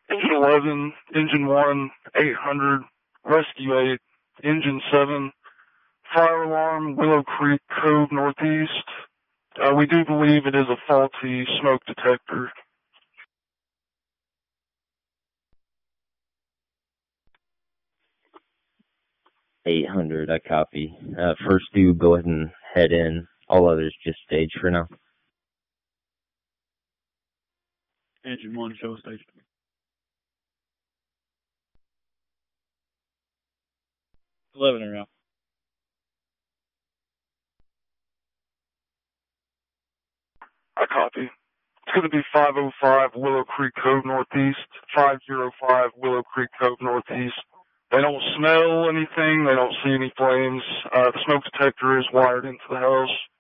Engine 11, Engine 1, 800, Rescue 8, Engine 7, fire alarm, Willow Creek Cove Northeast. We do believe it is a faulty smoke detector. 800, I copy. First two, go ahead and head in. All others just stage for now. Engine 1, show station. 11 around. I copy. It's going to be 505 Willow Creek Cove Northeast, 505 Willow Creek Cove Northeast. They don't smell anything. They don't see any flames. The smoke detector is wired into the house.